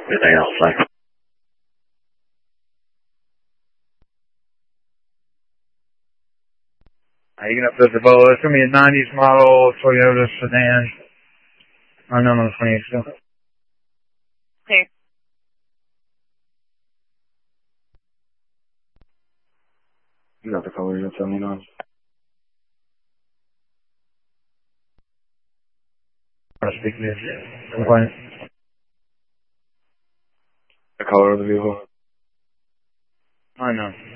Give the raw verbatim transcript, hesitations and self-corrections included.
Anything else, like? Are you gonna put the bowl? It's gonna be a nineties model Toyota sedan. I know I'm twenty still. Okay. You got the color you're telling me on. I speak this. Complaint. The color of the vehicle. I know.